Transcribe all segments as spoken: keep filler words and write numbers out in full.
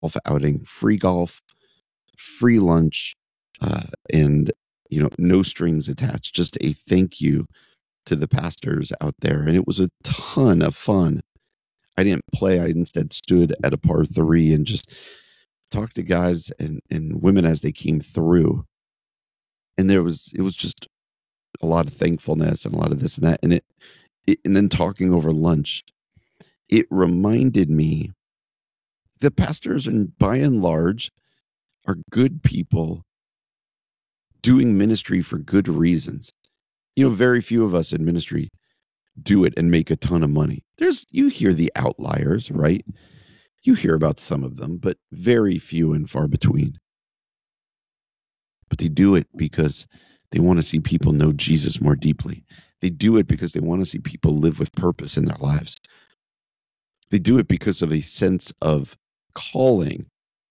outing, free golf, free lunch, uh, and you know, no strings attached. Just a thank you to the pastors out there, and it was a ton of fun. I didn't play; I instead stood at a par three and just talked to guys and and women as they came through. And there was it was just a lot of thankfulness and a lot of this and that, and it, it and then talking over lunch, it reminded me that pastors, and by and large, are good people doing ministry for good reasons. You know, very few of us in ministry do it and make a ton of money. There's, you hear the outliers, right? You hear about some of them, but very few and far between. But they do it because they want to see people know Jesus more deeply. They do it because they want to see people live with purpose in their lives. They do it because of a sense of calling.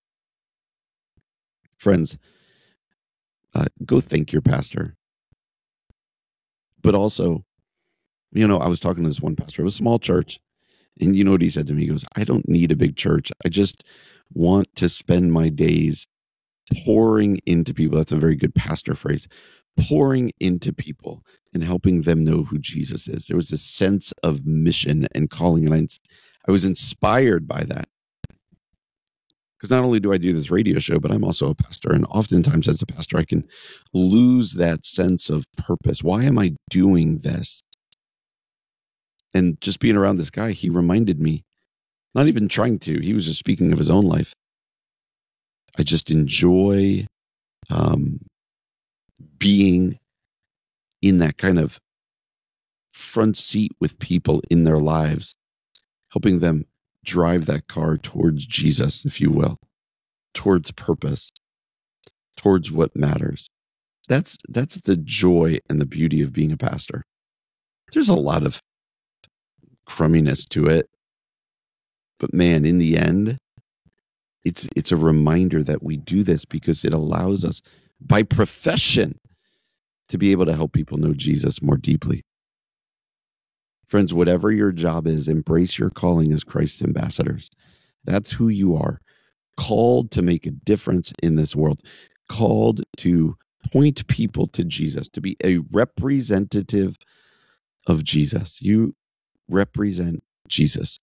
Friends, uh, go thank your pastor. But also, you know, I was talking to this one pastor of a small church, and you know what he said to me? He goes, I don't need a big church. I just want to spend my days pouring into people. That's a very good pastor phrase. Pouring into people and helping them know who Jesus is. There was a sense of mission and calling, and I, I was inspired by that. Because not only do I do this radio show, but I'm also a pastor. And oftentimes as a pastor, I can lose that sense of purpose. Why am I doing this? And just being around this guy, he reminded me, not even trying to, he was just speaking of his own life. I just enjoy um, being in that kind of front seat with people in their lives, helping them drive that car towards Jesus, if you will, towards purpose, towards what matters. That's that's the joy and the beauty of being a pastor. There's a lot of crumminess to it, but man, in the end, it's it's a reminder that we do this because it allows us, by profession, to be able to help people know Jesus more deeply. Friends, whatever your job is, embrace your calling as Christ's ambassadors. That's who you are. Called to make a difference in this world. Called to point people to Jesus, to be a representative of Jesus. You represent Jesus.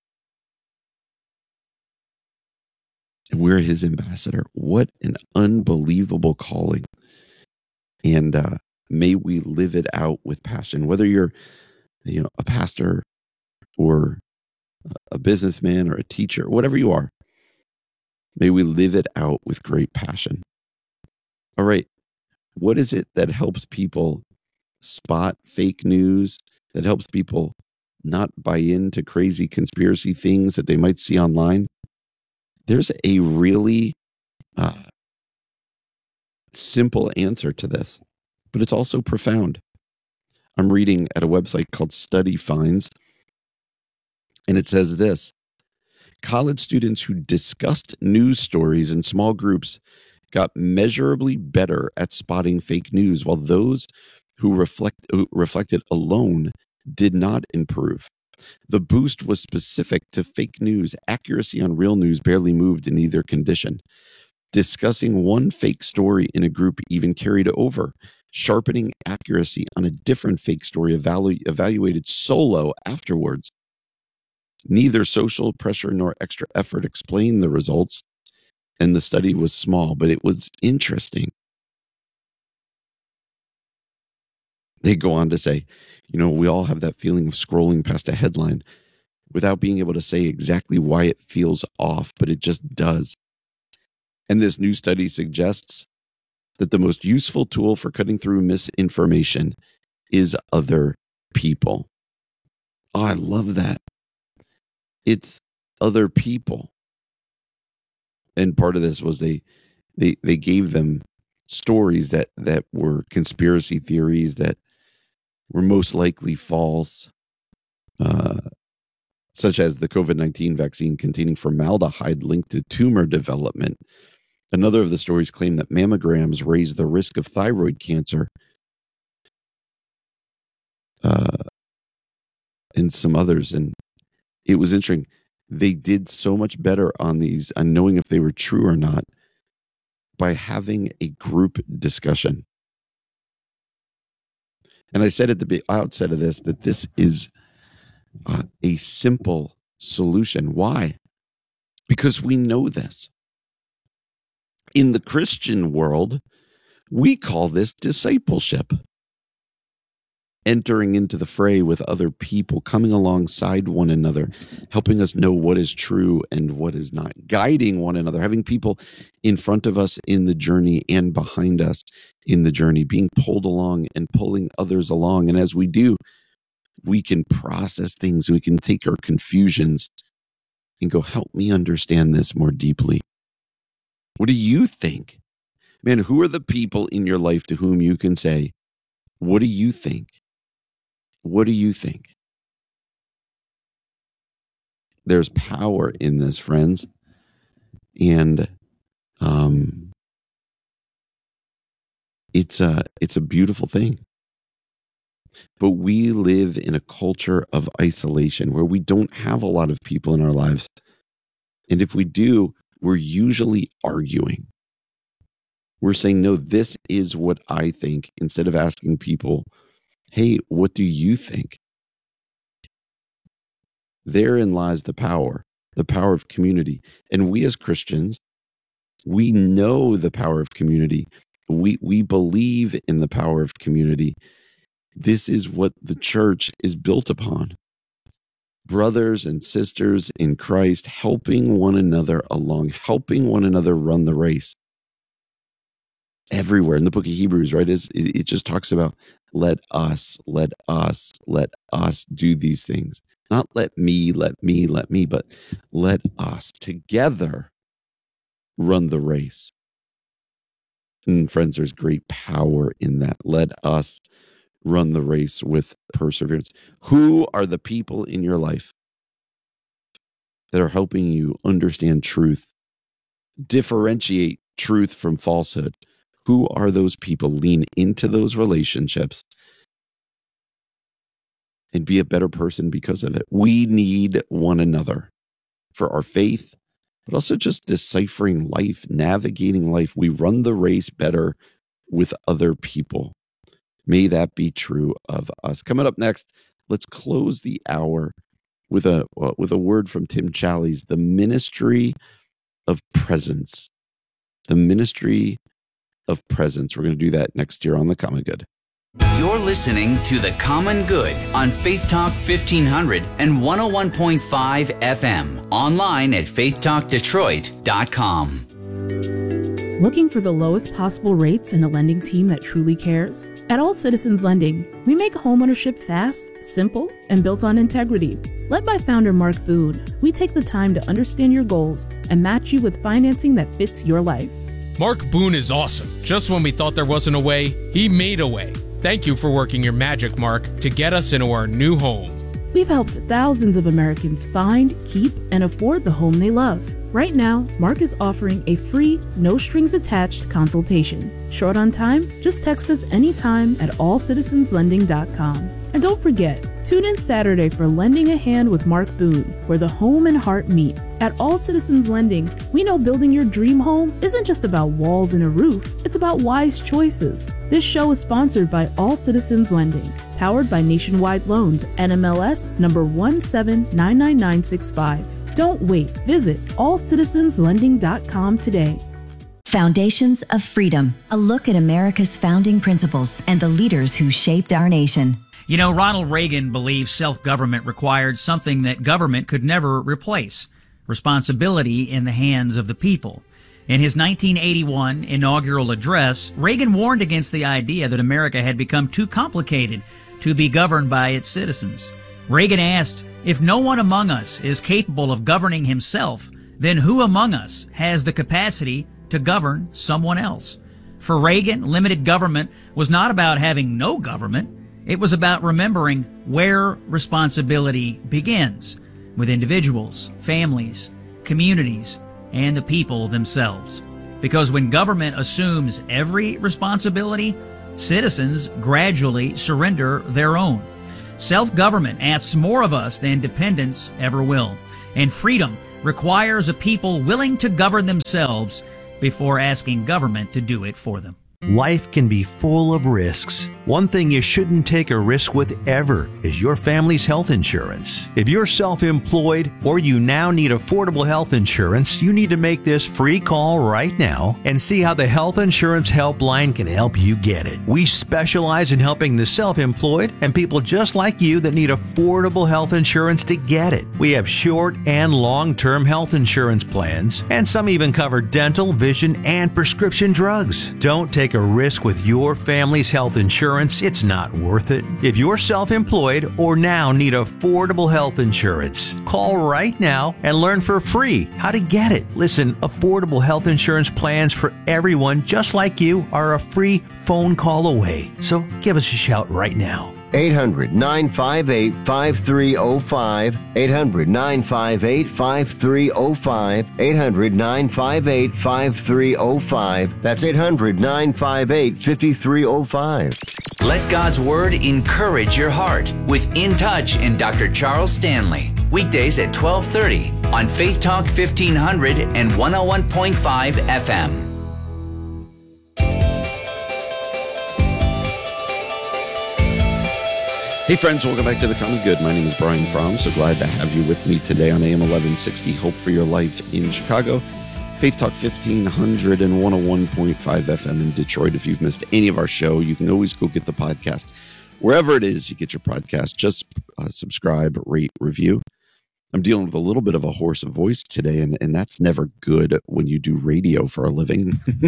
And we're his ambassador. What an unbelievable calling. And uh, may we live it out with passion. Whether you're, you know, a pastor or a businessman or a teacher, whatever you are, may we live it out with great passion. All right. What is it that helps people spot fake news, that helps people not buy into crazy conspiracy things that they might see online? There's a really uh, simple answer to this, but it's also profound. I'm reading at a website called Study Finds, and it says this: college students who discussed news stories in small groups got measurably better at spotting fake news, while those who reflect who reflected alone did not improve. The boost was specific to fake news. Accuracy on real news barely moved in either condition. Discussing one fake story in a group even carried over. Sharpening accuracy on a different fake story evalu- evaluated solo afterwards. Neither social pressure nor extra effort explained the results, and the study was small, but it was interesting. They go on to say, you know, we all have that feeling of scrolling past a headline without being able to say exactly why it feels off, but it just does. And this new study suggests that the most useful tool for cutting through misinformation is other people. Oh, I love that. It's other people. And part of this was they they they gave them stories that that were conspiracy theories that were most likely false, uh, such as the COVID nineteen vaccine containing formaldehyde linked to tumor development. Another of the stories claimed that mammograms raise the risk of thyroid cancer, uh, and some others. And it was interesting. They did so much better on these, on knowing if they were true or not, by having a group discussion. And I said at the outset of this that this is uh, a simple solution. Why? Because we know this. In the Christian world, we call this discipleship. Entering into the fray with other people, coming alongside one another, helping us know what is true and what is not, guiding one another, having people in front of us in the journey and behind us in the journey, being pulled along and pulling others along. And as we do, we can process things. We can take our confusions and go, help me understand this more deeply. What do you think? Man, who are the people in your life to whom you can say, what do you think? What do you think? There's power in this, friends. And um, it's a, it's a beautiful thing. But we live in a culture of isolation where we don't have a lot of people in our lives. And if we do, we're usually arguing. We're saying, no, this is what I think, instead of asking people, hey, what do you think? Therein lies the power, the power of community. And we as Christians, we know the power of community. We, we believe in the power of community. This is what the church is built upon. Brothers and sisters in Christ helping one another along, helping one another run the race. Everywhere in the book of Hebrews, right? Is it just talks about let us, let us, let us do these things. Not let me, let me, let me, but let us together run the race. And friends, there's great power in that. Let us run the race with perseverance. Who are the people in your life that are helping you understand truth, differentiate truth from falsehood? Who are those people? Lean into those relationships and be a better person because of it. We need one another for our faith, but also just deciphering life, navigating life. We run the race better with other people. May that be true of us. Coming up next, let's close the hour with a with a word from Tim Challies, the ministry of presence. The ministry of presence. We're going to do that next year on The Common Good. You're listening to The Common Good on Faith Talk fifteen hundred and one oh one point five F M. Online at faith talk detroit dot com. Looking for the lowest possible rates and a lending team that truly cares? At All Citizens Lending, we make homeownership fast, simple, and built on integrity. Led by founder Mark Boone, we take the time to understand your goals and match you with financing that fits your life. Mark Boone is awesome. Just when we thought there wasn't a way, he made a way. Thank you for working your magic, Mark, to get us into our new home. We've helped thousands of Americans find, keep, and afford the home they love. Right now, Mark is offering a free, no-strings-attached consultation. Short on time? Just text us anytime at all citizens lending dot com. And don't forget, tune in Saturday for Lending a Hand with Mark Boone, where the home and heart meet. At All Citizens Lending, we know building your dream home isn't just about walls and a roof, it's about wise choices. This show is sponsored by All Citizens Lending, powered by Nationwide Loans, N M L S number one seven nine nine nine six five. Don't wait. Visit all citizens lending dot com today. Foundations of Freedom, a look at America's founding principles and the leaders who shaped our nation. You know, Ronald Reagan believed self-government required something that government could never replace: responsibility in the hands of the people. In his nineteen eighty-one inaugural address, Reagan warned against the idea that America had become too complicated to be governed by its citizens. Reagan asked, if no one among us is capable of governing himself, then who among us has the capacity to govern someone else? For Reagan, limited government was not about having no government. It was about remembering where responsibility begins, with individuals, families, communities, and the people themselves. Because when government assumes every responsibility, citizens gradually surrender their own. Self-government asks more of us than dependence ever will. And freedom requires a people willing to govern themselves before asking government to do it for them. Life can be full of risks. One thing you shouldn't take a risk with ever is your family's health insurance. If you're self-employed or you now need affordable health insurance, you need to make this free call right now and see how the Health Insurance Helpline can help you get it. We specialize in helping the self-employed and people just like you that need affordable health insurance to get it. We have short and long-term health insurance plans, and some even cover dental, vision, and prescription drugs. Don't take a risk with your family's health insurance. It's not worth it. If you're self-employed or now need affordable health insurance, call right now and learn for free how to get it. Listen, affordable health insurance plans for everyone just like you are a free phone call away. So give us a shout right now. eight hundred, nine five eight, five three zero five. eight hundred, nine five eight, five three zero five. eight hundred, nine five eight, five three zero five. That's eight hundred, nine five eight, five three zero five. Let God's Word encourage your heart with In Touch and Doctor Charles Stanley. Weekdays at twelve thirty on Faith Talk fifteen hundred and one oh one point five F M. Hey friends, welcome back to The Common Good. My name is Brian Fromm. So glad to have you with me today on A M eleven sixty, Hope for Your Life in Chicago, Faith Talk fifteen hundred and one oh one point five F M in Detroit. If you've missed any of our show, you can always go get the podcast. Wherever it is you get your podcast, just uh, subscribe, rate, review. I'm dealing with a little bit of a hoarse voice today, and, and that's never good when you do radio for a living.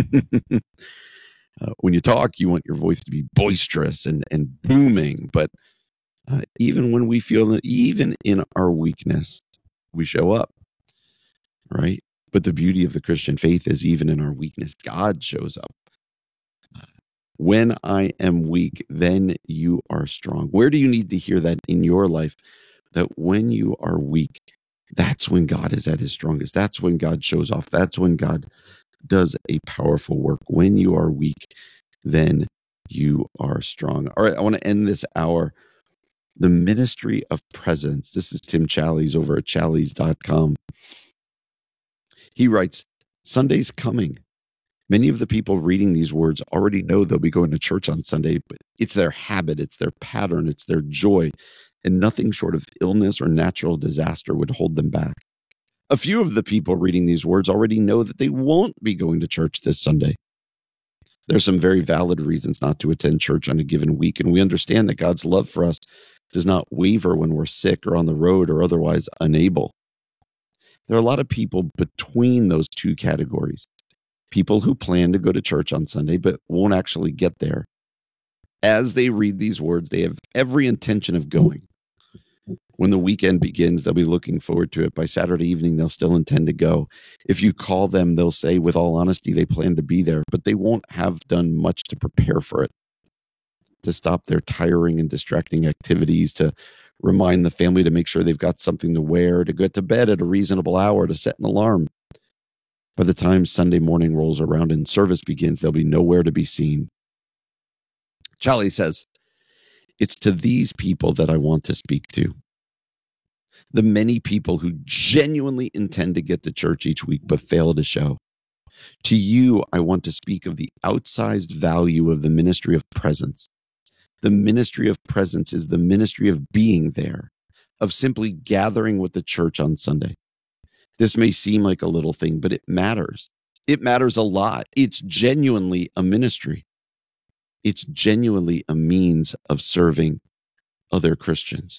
uh, when you talk, you want your voice to be boisterous and, and booming, but Uh, even when we feel that, even in our weakness, we show up, right? But the beauty of the Christian faith is even in our weakness, God shows up. Uh, when I am weak, then you are strong. Where do you need to hear that in your life? That when you are weak, that's when God is at his strongest. That's when God shows off. That's when God does a powerful work. When you are weak, then you are strong. All right, I want to end this hour. The ministry of presence. This is Tim Challies over at challies dot com. He writes, Sunday's coming. Many of the people reading these words already know they'll be going to church on Sunday, but it's their habit, it's their pattern, it's their joy, and nothing short of illness or natural disaster would hold them back. A few of the people reading these words already know that they won't be going to church this Sunday. There's some very valid reasons not to attend church on a given week, and we understand that God's love for us does not waver when we're sick or on the road or otherwise unable. There are a lot of people between those two categories. People who plan to go to church on Sunday but won't actually get there. As they read these words, they have every intention of going. When the weekend begins, they'll be looking forward to it. By Saturday evening, they'll still intend to go. If you call them, they'll say, with all honesty, they plan to be there, but they won't have done much to prepare for it, to stop their tiring and distracting activities, to remind the family to make sure they've got something to wear, to get to bed at a reasonable hour, to set an alarm. By the time Sunday morning rolls around and service begins, they'll be nowhere to be seen. Charlie says, it's to these people that I want to speak to. The many people who genuinely intend to get to church each week but fail to show. To you, I want to speak of the outsized value of the ministry of presence. The ministry of presence is the ministry of being there, of simply gathering with the church on Sunday. This may seem like a little thing, but it matters. It matters a lot. It's genuinely a ministry. It's genuinely a means of serving other Christians.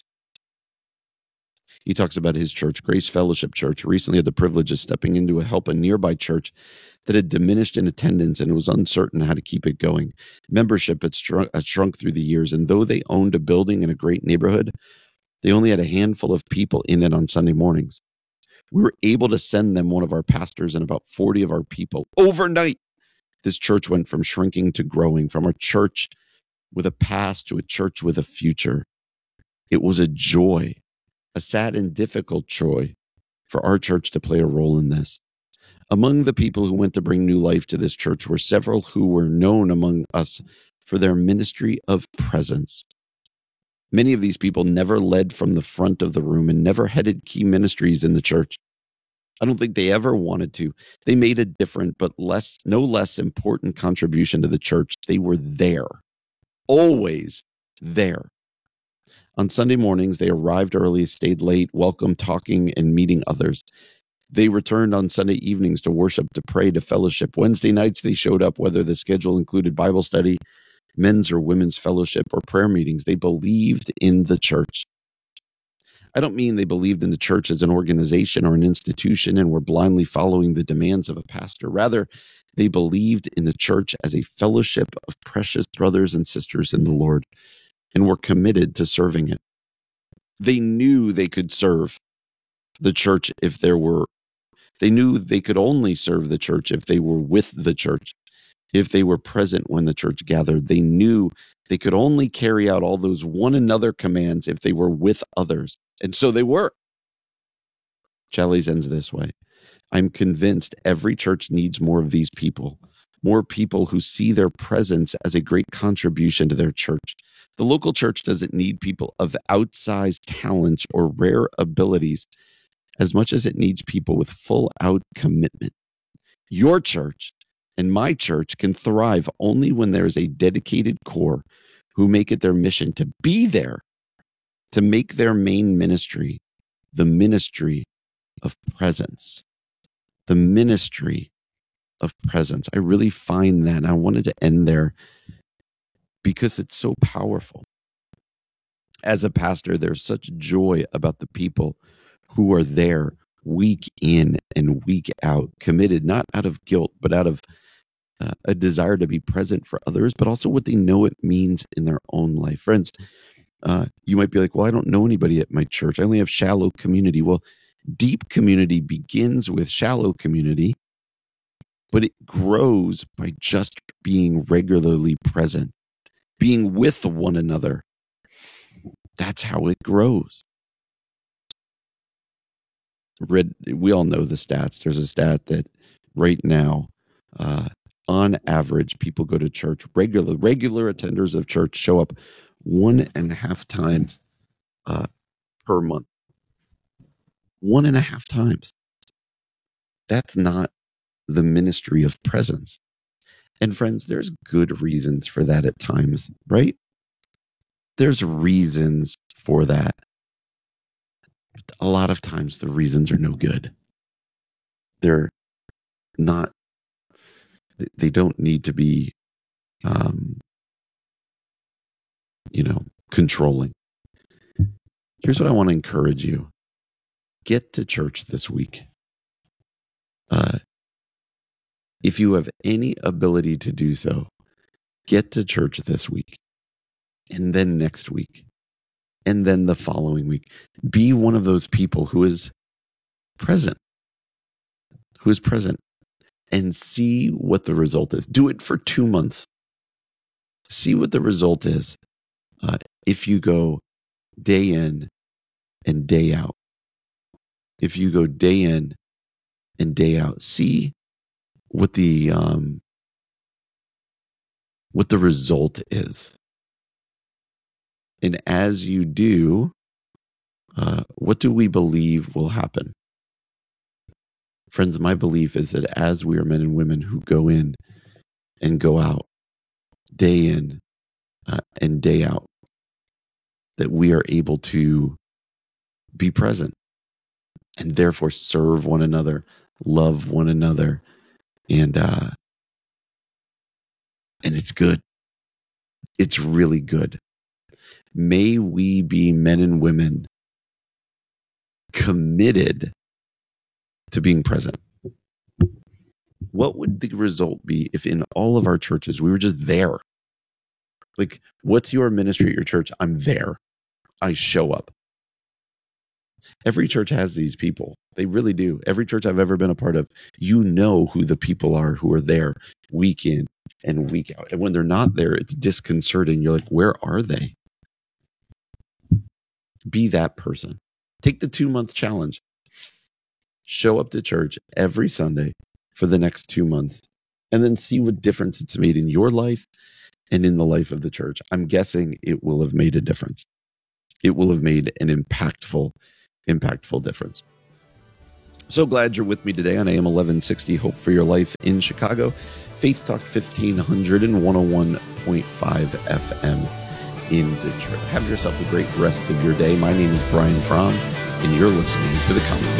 He talks about his church, Grace Fellowship Church, recently had the privilege of stepping in to help a nearby church that had diminished in attendance and was uncertain how to keep it going. Membership had shrunk, had shrunk through the years, and though they owned a building in a great neighborhood, they only had a handful of people in it on Sunday mornings. We were able to send them one of our pastors and about forty of our people. Overnight, this church went from shrinking to growing, from a church with a past to a church with a future. It was a joy, a sad and difficult joy for our church to play a role in this. Among the people who went to bring new life to this church were several who were known among us for their ministry of presence. Many of these people never led from the front of the room and never headed key ministries in the church. I don't think they ever wanted to. They made a different but less, no less important contribution to the church. They were there, always there. On Sunday mornings, they arrived early, stayed late, welcomed, talking, and meeting others. They returned on Sunday evenings to worship, to pray, to fellowship. Wednesday nights, they showed up, whether the schedule included Bible study, men's or women's fellowship, or prayer meetings. They believed in the church. I don't mean they believed in the church as an organization or an institution and were blindly following the demands of a pastor. Rather, they believed in the church as a fellowship of precious brothers and sisters in the Lord and were committed to serving it. They knew they could serve the church if there were, they knew they could only serve the church if they were with the church, if they were present when the church gathered. They knew they could only carry out all those one another commands if they were with others. And so they were. Challies ends this way. I'm convinced every church needs more of these people, more people who see their presence as a great contribution to their church. The local church doesn't need people of outsized talents or rare abilities as much as it needs people with full out commitment. Your church and my church can thrive only when there is a dedicated core who make it their mission to be there, to make their main ministry the ministry of presence. The ministry of presence. I really find that. And I wanted to end there because it's so powerful. As a pastor, there's such joy about the people who are there week in and week out, committed not out of guilt, but out of uh, a desire to be present for others, but also what they know it means in their own life. Friends, uh, you might be like, well, I don't know anybody at my church. I only have shallow community. Well, deep community begins with shallow community, but it grows by just being regularly present, being with one another. That's how it grows. Read, we all know the stats. There's a stat that right now, uh, on average, people go to church, regular, regular attenders of church show up one and a half times uh, per month. One and a half times. That's not the ministry of presence. And friends, there's good reasons for that at times, right? There's reasons for that. But a lot of times the reasons are no good. They're not, they don't need to be, um, you know, controlling. Here's what I want to encourage you. Get to church this week. Uh, if you have any ability to do so, get to church this week, and then next week, and then the following week. Be one of those people who is present, who is present, and see what the result is. Do it for two months. See what the result is uh, if you go day in and day out. If you go day in and day out, see what the um, what the result is. And as you do, uh, what do we believe will happen? Friends, my belief is that as we are men and women who go in and go out, day in uh, and day out, that we are able to be present and therefore serve one another, love one another, and uh, and it's good. It's really good. May we be men and women committed to being present. What would the result be if in all of our churches we were just there? Like, what's your ministry at your church? I'm there. I show up. Every church has these people. They really do. Every church I've ever been a part of, you know who the people are who are there week in and week out. And when they're not there, it's disconcerting. You're like, where are they? Be that person. Take the two-month challenge. Show up to church every Sunday for the next two months and then see what difference it's made in your life and in the life of the church. I'm guessing it will have made a difference. it will have made an impactful, impactful difference. So glad you're with me today on A M eleven sixty, Hope for Your Life in Chicago, Faith Talk fifteen hundred and one oh one point five F M in Detroit. Have yourself a great rest of your day. My name is Brian Fromm, and you're listening to The Common